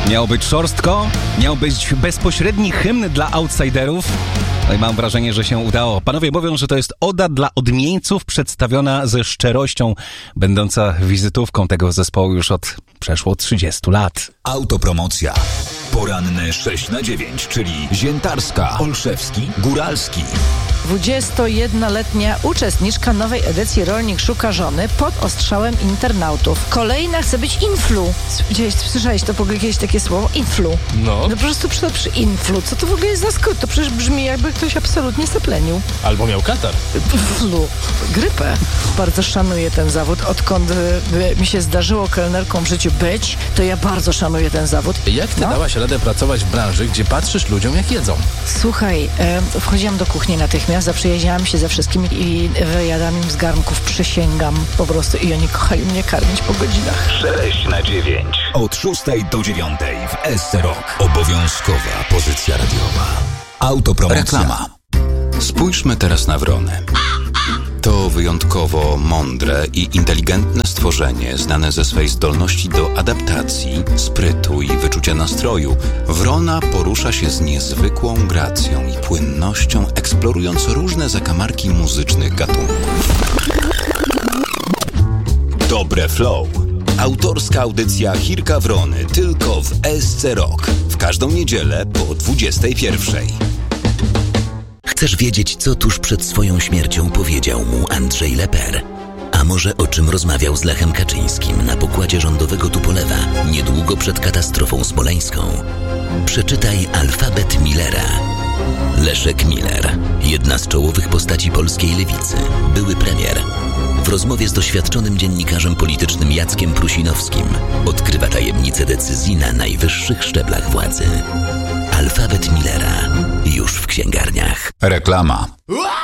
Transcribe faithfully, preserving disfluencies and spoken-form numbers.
Miał być szorstko, miał być bezpośredni hymn dla outsiderów. No i mam wrażenie, że się udało. Panowie mówią, że to jest oda dla odmieńców przedstawiona ze szczerością, będąca wizytówką tego zespołu już od przeszło trzydziestu lat. Autopromocja. Poranne sześć na dziewięć, czyli Ziętarska, Olszewski, Góralski. dwudziestojednoletnia uczestniczka nowej edycji Rolnik szuka żony pod ostrzałem internautów. Kolejna chce być influ. Gdzieś słyszałeś to w ogóle kiedyś takie słowo? Influ. No. No po prostu przy, przy influ. Co to w ogóle jest za skrót? To przecież brzmi, jakby ktoś absolutnie seplenił. Albo miał katar. Flu. Grypę. Bardzo szanuję ten zawód. Odkąd y, mi się zdarzyło kelnerką w życiu być, to ja bardzo szanuję ten zawód. Jak ty No. dałaś radę pracować w branży, gdzie patrzysz ludziom, jak jedzą? Słuchaj, e, wchodziłam do kuchni natychmiast, zaprzyjaźniałam się ze wszystkimi i wyjadałam im z garnków, przysięgam po prostu, i oni kochali mnie karmić po godzinach. sześć na dziewięć. Od szóstej do dziewiątej w S C Rock. Obowiązkowa pozycja radiowa. Autopromocja. Reklama. Spójrzmy teraz na wronę. To wyjątkowo mądre i inteligentne stworzenie, znane ze swej zdolności do adaptacji, sprytu i wyczucia nastroju. Wrona porusza się z niezwykłą gracją i płynnością, eksplorując różne zakamarki muzycznych gatunków. Dobre Flow. Autorska audycja Chirka Wrony tylko w S C Rock. W każdą niedzielę po dwudziestej pierwszej. Chcesz wiedzieć, co tuż przed swoją śmiercią powiedział mu Andrzej Leper? A może o czym rozmawiał z Lechem Kaczyńskim na pokładzie rządowego Tupolewa niedługo przed katastrofą smoleńską? Przeczytaj Alfabet Millera. Leszek Miller, jedna z czołowych postaci polskiej lewicy, były premier. W rozmowie z doświadczonym dziennikarzem politycznym Jackiem Prusinowskim odkrywa tajemnice decyzji na najwyższych szczeblach władzy. Alfabet Millera już w księgarniach. Reklama.